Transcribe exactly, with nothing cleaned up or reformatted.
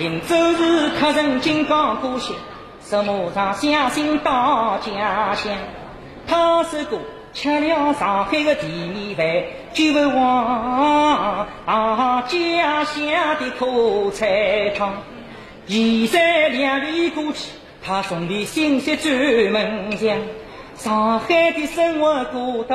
行走时客人金刚故乡，石磨上相信到家乡。他是个吃了上海的地面饭，就不忘啊家乡的苦菜汤。现在两里过去，他送的信息专门讲，上海的生活过得